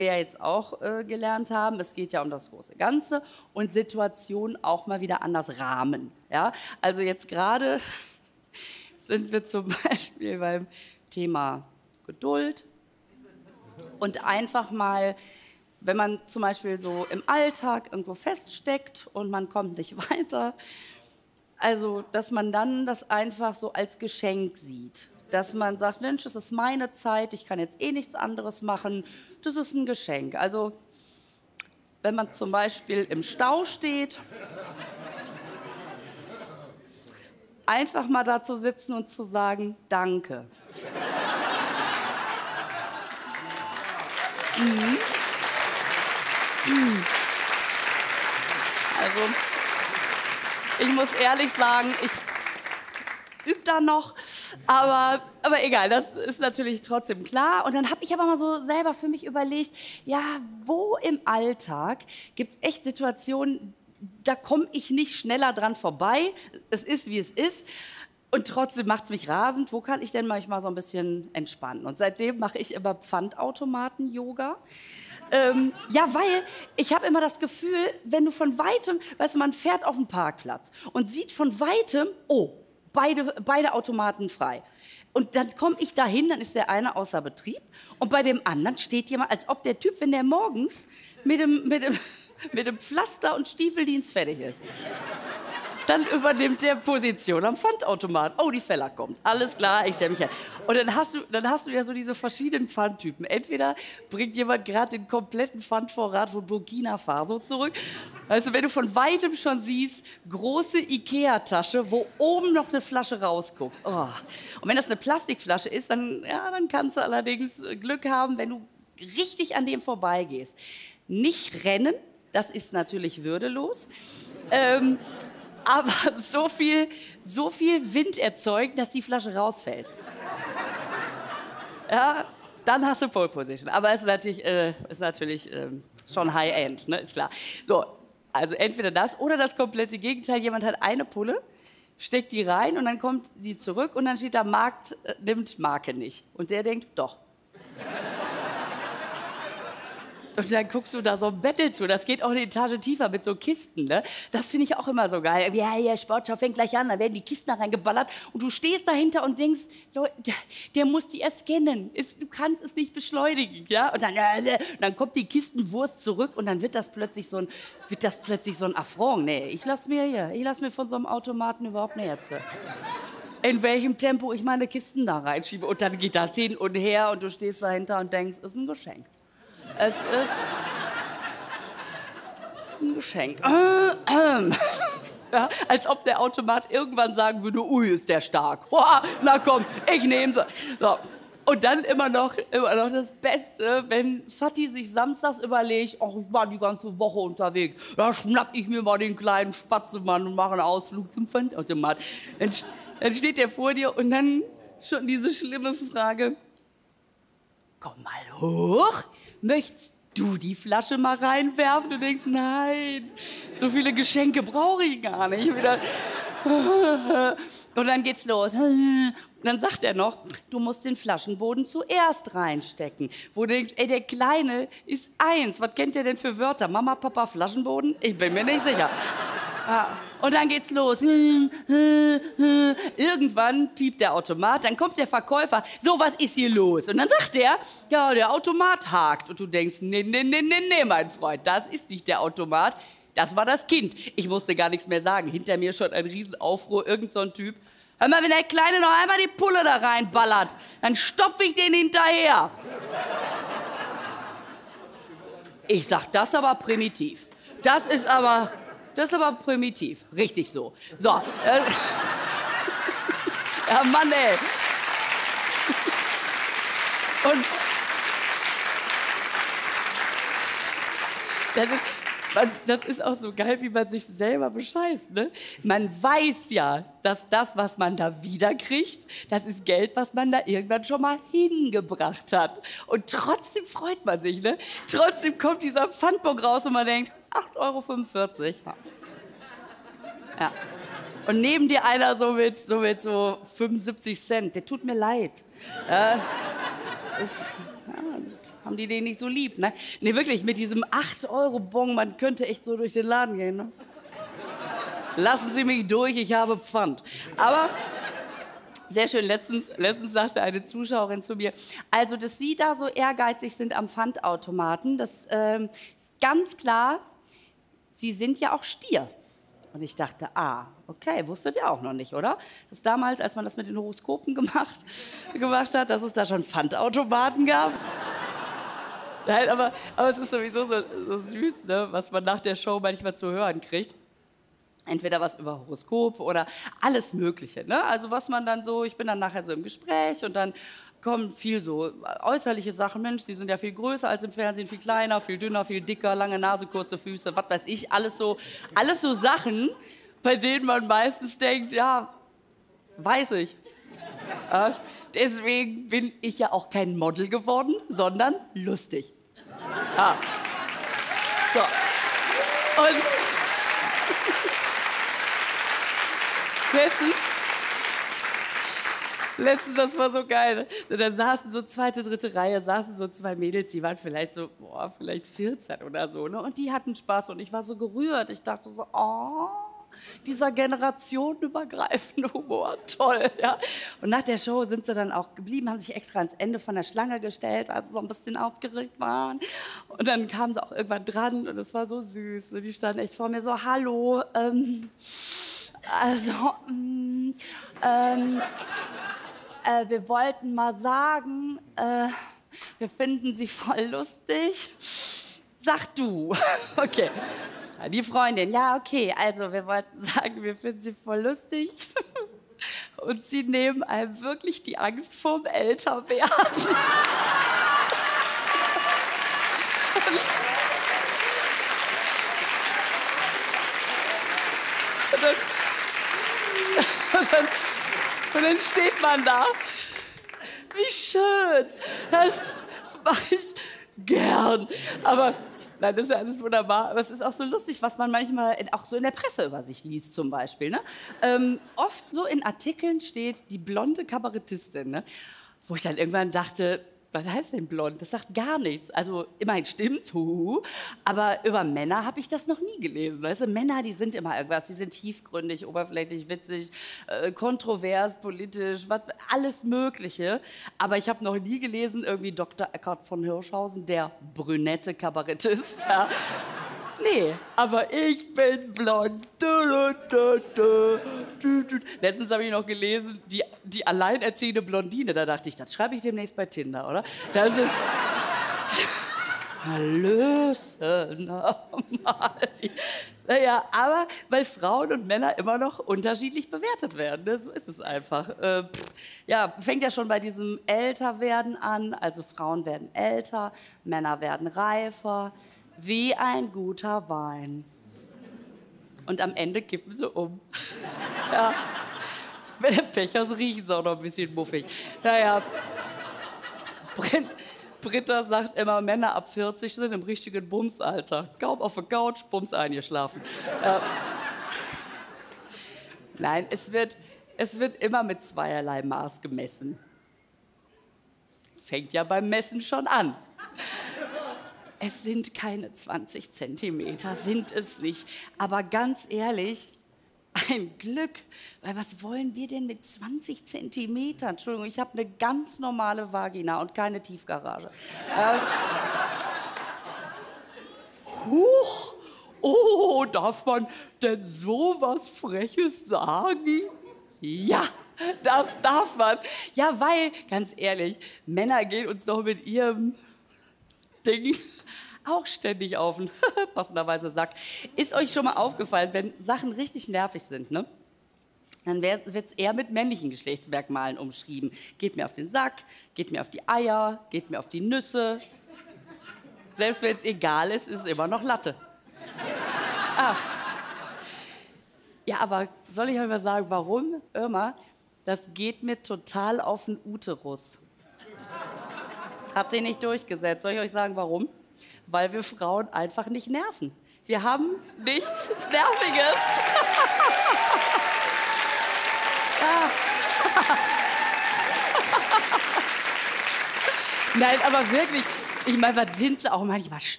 ja jetzt auch gelernt haben, es geht ja um das große Ganze und Situationen auch mal wieder anders rahmen. Ja? Also jetzt gerade sind wir zum Beispiel beim Thema Geduld und einfach mal, wenn man zum Beispiel so im Alltag irgendwo feststeckt und man kommt nicht weiter, also dass man dann das einfach so als Geschenk sieht. Dass man sagt, Mensch, das ist meine Zeit, ich kann jetzt eh nichts anderes machen, das ist ein Geschenk. Also wenn man zum Beispiel im Stau steht, einfach mal da zu sitzen und zu sagen, danke. Mhm. Mhm. Also, ich muss ehrlich sagen, ich übe da noch, aber egal, das ist natürlich trotzdem klar. Und dann habe ich aber mal so selber für mich überlegt, ja, wo im Alltag gibt es echt Situationen, da komme ich nicht schneller dran vorbei. Es ist, wie es ist. Und trotzdem macht es mich rasend. Wo kann ich denn manchmal so ein bisschen entspannen? Und seitdem mache ich immer Pfandautomaten-Yoga. Ja, weil ich habe immer das Gefühl, wenn du von Weitem, weißt du, man fährt auf den Parkplatz und sieht von Weitem, oh, beide Automaten frei. Und dann komme ich dahin, dann ist der eine außer Betrieb und bei dem anderen steht jemand, als ob der Typ, wenn der morgens mit dem Pflaster und Stiefeldienst fertig ist. Dann übernimmt der Position am Pfandautomat. Oh, die Feller kommt. Alles klar, ich stelle mich her. Und dann hast du ja so diese verschiedenen Pfandtypen. Entweder bringt jemand gerade den kompletten Pfandvorrat von Burkina Faso zurück. Also wenn du von weitem schon siehst, große Ikea-Tasche, wo oben noch eine Flasche rausguckt. Oh. Und wenn das eine Plastikflasche ist, dann kannst du allerdings Glück haben, wenn du richtig an dem vorbeigehst. Nicht rennen, das ist natürlich würdelos. Aber so viel Wind erzeugen, dass die Flasche rausfällt. Ja, dann hast du Pole Position. Aber es ist natürlich schon High-End, ne? Ist klar. So, also entweder das oder das komplette Gegenteil. Jemand hat eine Pulle, steckt die rein und dann kommt die zurück und dann steht da, Markt nimmt Marke nicht. Und der denkt, doch. Und dann guckst du da so ein Battle zu. Das geht auch eine Etage tiefer mit so Kisten. Ne? Das finde ich auch immer so geil. Ja, Sportschau fängt gleich an, da werden die Kisten da reingeballert. Und du stehst dahinter und denkst, Leute, der muss die erst scannen. Du kannst es nicht beschleunigen. Ja? Und dann kommt die Kistenwurst zurück und dann wird das plötzlich so ein Affront. Nee, ich lass mir von so einem Automaten überhaupt nicht erzählen. In welchem Tempo ich meine Kisten da reinschiebe. Und dann geht das hin und her und du stehst dahinter und denkst, es ist ein Geschenk. Es ist ein Geschenk. Ja, als ob der Automat irgendwann sagen würde, ui, ist der stark. Hoa, na komm, ich nehme sie. So. Und dann immer noch das Beste, wenn Vati sich samstags überlegt, ach, ich war die ganze Woche unterwegs, da schnapp ich mir mal den kleinen Spatzemann und mache einen Ausflug zum Pfandautomat. Dann steht der vor dir und dann schon diese schlimme Frage, komm mal hoch. Möchtest du die Flasche mal reinwerfen? Du denkst, nein, so viele Geschenke brauche ich gar nicht. Und dann geht's los. Und dann sagt er noch, du musst den Flaschenboden zuerst reinstecken. Wo du denkst, ey, der Kleine ist 1. Was kennt der denn für Wörter? Mama, Papa, Flaschenboden? Ich bin mir nicht sicher. Ja. Und dann geht's los. Irgendwann piept der Automat, dann kommt der Verkäufer. So, was ist hier los? Und dann sagt er, ja, der Automat hakt. Und du denkst, nee, mein Freund, das ist nicht der Automat. Das war das Kind. Ich musste gar nichts mehr sagen. Hinter mir schon ein Riesenaufruhr, irgend so ein Typ. Hör mal, wenn der Kleine noch einmal die Pulle da reinballert, dann stopfe ich den hinterher. Ich sag, das aber primitiv. Das ist aber primitiv. Richtig so. So. Ja, Mann, ey. Und das ist auch so geil, wie man sich selber bescheißt. Ne? Man weiß ja, dass das, was man da wiederkriegt, das ist Geld, was man da irgendwann schon mal hingebracht hat. Und trotzdem freut man sich. Ne? Trotzdem kommt dieser Pfandbon raus und man denkt, 8,45 €. Ja. Und neben dir einer so mit 75 Cent. Der tut mir leid. Haben die den nicht so lieb, ne? Nee, wirklich, mit diesem 8-Euro-Bon, man könnte echt so durch den Laden gehen, ne? Lassen Sie mich durch, ich habe Pfand. Aber sehr schön, letztens sagte eine Zuschauerin zu mir, also, dass Sie da so ehrgeizig sind am Pfandautomaten, das ist ganz klar, Sie sind ja auch Stier. Und ich dachte, okay, wusstet ihr auch noch nicht, oder? Dass damals, als man das mit den Horoskopen gemacht hat, dass es da schon Pfandautomaten gab. Nein, aber es ist sowieso so süß, ne, was man nach der Show manchmal zu hören kriegt. Entweder was über Horoskop oder alles Mögliche, ne? Also was man dann so, ich bin dann nachher so im Gespräch und dann kommen viel so äußerliche Sachen. Mensch, die sind ja viel größer als im Fernsehen, viel kleiner, viel dünner, viel dicker, lange Nase, kurze Füße, was weiß ich. Alles so Sachen, bei denen man meistens denkt, ja, weiß ich. Ja, deswegen bin ich ja auch kein Model geworden, sondern lustig. Ja. So. Und letztens, das war so geil. Dann saßen so zweite, dritte Reihe, saßen so zwei Mädels, die waren vielleicht so, vielleicht 14 oder so, ne? Und die hatten Spaß und ich war so gerührt. Ich dachte so, dieser generationenübergreifende Humor, toll, ja. Und nach der Show sind sie dann auch geblieben, haben sich extra ans Ende von der Schlange gestellt, weil sie so ein bisschen aufgeregt waren. Und dann kamen sie auch irgendwann dran und es war so süß. Die standen echt vor mir so, hallo, wir wollten mal sagen, wir finden Sie voll lustig. Sag du. Okay. Die Freundin, ja, okay, also wir wollten sagen, wir finden Sie voll lustig. Und Sie nehmen einem wirklich die Angst vorm Älterwerden. Und dann steht man da. Wie schön. Das mache ich gern. Aber nein, das ist ja alles wunderbar. Aber es ist auch so lustig, was man manchmal auch so in der Presse über sich liest zum Beispiel. Ne? Oft so in Artikeln steht die blonde Kabarettistin. Ne? Wo ich dann irgendwann dachte, was heißt denn blond? Das sagt gar nichts. Also immerhin stimmt's, aber über Männer habe ich das noch nie gelesen. Weißt du, Männer, die sind immer irgendwas, die sind tiefgründig, oberflächlich, witzig, kontrovers, politisch, alles Mögliche. Aber ich habe noch nie gelesen, irgendwie Dr. Eckhard von Hirschhausen, der brünette Kabarettist. Ja. Nee, aber ich bin blond. Letztens habe ich noch gelesen, die alleinerziehende Blondine. Da dachte ich, das schreibe ich demnächst bei Tinder, oder? Hallöchen. Naja, aber weil Frauen und Männer immer noch unterschiedlich bewertet werden. Ne? So ist es einfach. Ja, fängt ja schon bei diesem Älterwerden an. Also Frauen werden älter, Männer werden reifer. Wie ein guter Wein. Und am Ende kippen sie um. Ja. Wenn der Pech hast, riechen sie auch noch ein bisschen muffig. Naja, Britta sagt immer, Männer ab 40 sind im richtigen Bumsalter. Kaum auf der Couch, Bums eingeschlafen. Nein, es wird immer mit zweierlei Maß gemessen. Fängt ja beim Messen schon an. Es sind keine 20 Zentimeter, sind es nicht. Aber ganz ehrlich, ein Glück. Weil was wollen wir denn mit 20 Zentimetern? Entschuldigung, ich habe eine ganz normale Vagina und keine Tiefgarage. Huch! Oh, darf man denn so was Freches sagen? Ja, das darf man. Ja, weil, ganz ehrlich, Männer gehen uns doch mit ihrem Ding auch ständig auf den passenderweise Sack. Ist euch schon mal aufgefallen, wenn Sachen richtig nervig sind, ne? Dann wird es eher mit männlichen Geschlechtsmerkmalen umschrieben. Geht mir auf den Sack, geht mir auf die Eier, geht mir auf die Nüsse. Selbst wenn es egal ist, ist es immer noch Latte. Ja, aber soll ich euch mal sagen, warum? Irma, das geht mir total auf den Uterus. Habt ihr nicht durchgesetzt. Soll ich euch sagen, warum? Weil wir Frauen einfach nicht nerven. Wir haben nichts Nerviges. Ja. Nein, aber wirklich, Ich meine, was sind sie auch manchmal